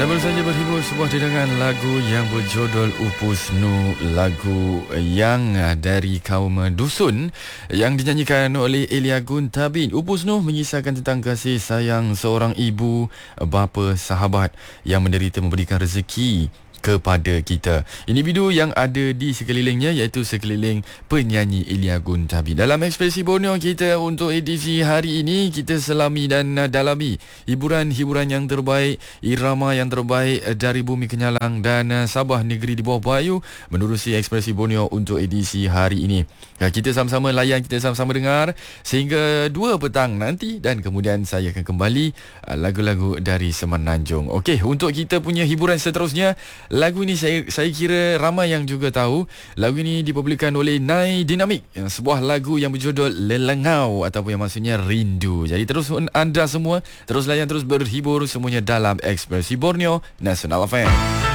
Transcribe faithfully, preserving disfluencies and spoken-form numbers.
baru saja berhibur sebuah dedangan lagu yang berjudul Upusnu, lagu yang dari kaum dusun yang dinyanyikan oleh Elia Guntabin. Upusnu mengisahkan tentang kasih sayang seorang ibu, bapa, sahabat yang menderita memberikan rezeki kepada kita. Individu yang ada di sekelilingnya iaitu sekeliling penyanyi Elia Guntabin. Dalam Ekspresi Borneo kita untuk edisi hari ini, kita selami dan dalami hiburan-hiburan yang terbaik, irama yang terbaik dari Bumi Kenyalang dan Sabah, negeri di bawah bayu, menerusi Ekspresi Borneo untuk edisi hari ini. Kita sama-sama layan, kita sama-sama dengar sehingga dua petang nanti, dan kemudian saya akan kembali lagu-lagu dari Semenanjung. Okey, untuk kita punya hiburan seterusnya, lagu ini saya saya kira ramai yang juga tahu. Lagu ini dipublikkan oleh Nai Dinamik, sebuah lagu yang berjudul Lelengau ataupun yang maksudnya rindu. Jadi terus anda semua terus layan, terus berhibur semuanya dalam Ekspresi Borneo Nasional F M.